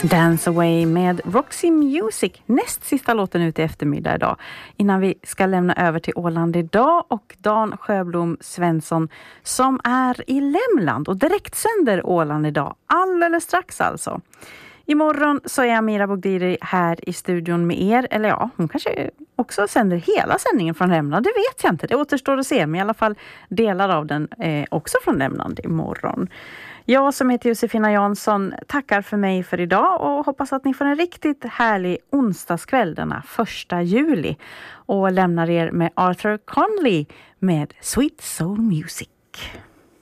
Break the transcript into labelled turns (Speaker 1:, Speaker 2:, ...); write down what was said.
Speaker 1: Dance Away med Roxy Music, näst sista låten ut i eftermiddag idag. Innan vi ska lämna över till Åland idag och Dan Sjöblom Svensson som är i Lämland och direkt sänder Åland idag, alldeles strax alltså. Imorgon så är Amira Bogdiri här i studion med er, eller ja, hon kanske också sänder hela sändningen från Lämland, det vet jag inte, det återstår att se, men i alla fall delar av den också från Lämland imorgon. Jag som heter Josefina Jansson tackar för mig för idag och hoppas att ni får en riktigt härlig onsdagskväll denna 1 juli och lämnar er med Arthur Conley med Sweet Soul Music.